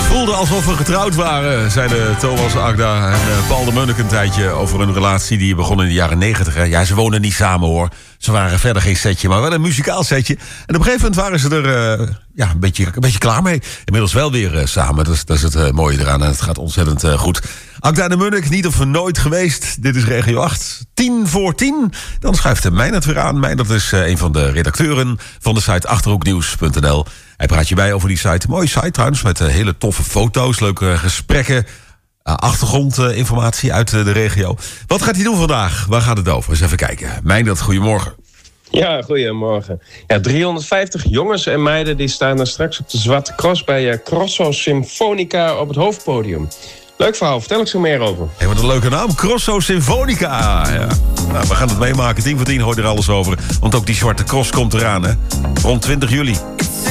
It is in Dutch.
Voelde alsof we getrouwd waren, zeiden Thomas, Agda en Paul de Munnik een tijdje over een relatie die begon in de jaren 90. Hè. Ja, ze woonden niet samen hoor. Ze waren verder geen setje, maar wel een muzikaal setje. En op een gegeven moment waren ze er een beetje klaar mee. Inmiddels wel weer samen, dat is het mooie eraan. En het gaat ontzettend goed. Agda de Munnik, niet of nooit geweest. Dit is Regio 8, 10:10. Dan schuift Meijnerd weer aan. Meijnerd is een van de redacteuren van de site achterhoeknieuws.nl. Hij praat je bij over die site. Mooie site trouwens, met hele toffe foto's, leuke gesprekken, achtergrondinformatie uit de regio. Wat gaat hij doen vandaag? Waar gaat het over? Eens even kijken. Meijnerd, goedemorgen. Ja, goedemorgen. Ja, 350 jongens en meiden die staan er straks op de Zwarte Cross bij Crosso Sinfonica op het hoofdpodium. Leuk verhaal, vertel ik zo meer over. Hey, wat een leuke naam, Crosso Sinfonica. Ja. Nou, we gaan het meemaken, 10:10 hoor je er alles over. Want ook die Zwarte Cross komt eraan, hè? Rond 20 juli.